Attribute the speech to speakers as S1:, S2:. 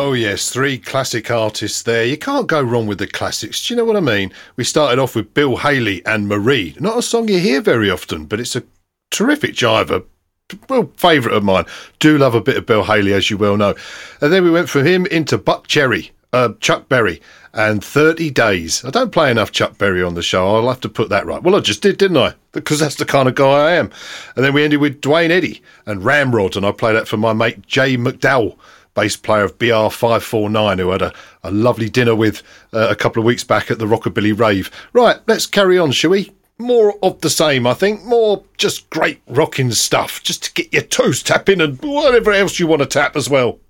S1: Oh, yes, three classic artists there. You can't go wrong with the classics. Do you know what I mean? We started off with Bill Haley and Marie. Not a song you hear very often, but it's a terrific jiver. Well, favourite of mine. Do love a bit of Bill Haley, as you well know. And then we went from him into Chuck Berry, and 30 Days. I don't play enough Chuck Berry on the show. I'll have to put that right. Well, I just did, didn't I? Because that's the kind of guy I am. And then we ended with Dwayne Eddy and Ramrod, and I play that for my mate Jay McDowell, bass player of BR549, who had a lovely dinner with a couple of weeks back at the Rockabilly Rave. Right, let's carry on, shall we? More of the same, I think. More just great rocking stuff, just to get your toes tapping and whatever else you want to tap as well.